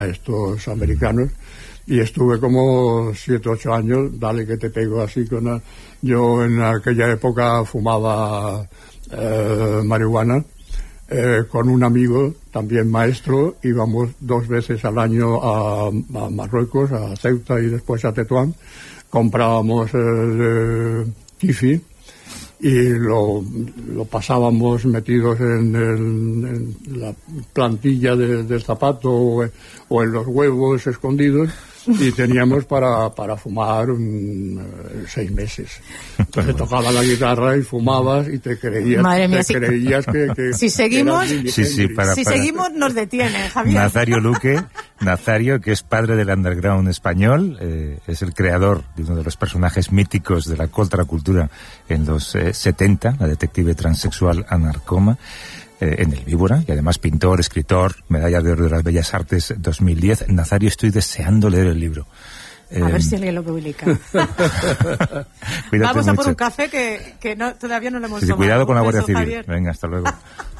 estos americanos, y estuve como 7 u 8 años, dale que te pego así yo en aquella época fumaba marihuana con un amigo, también maestro, íbamos 2 veces al año a Marruecos, a Ceuta y después a Tetuán, comprábamos kifi y lo pasábamos metidos en la plantilla del zapato o en los huevos escondidos, y teníamos para fumar 6 meses. Entonces tocaba la guitarra y fumabas y te creías, madre mía, creías que si seguimos, seguimos nos detienen, Javier. Nazario Luque, que es padre del underground español, es el creador de uno de los personajes míticos de la contracultura en los 70, la detective transexual Anarcoma, en el Víbora, y además pintor, escritor, medalla de oro de las Bellas Artes 2010. Nazario, estoy deseando leer el libro. A ver si alguien lo publica. Vamos a por un café que todavía no lo hemos tomado. Cuidado con la Guardia Civil. Javier. Venga, hasta luego.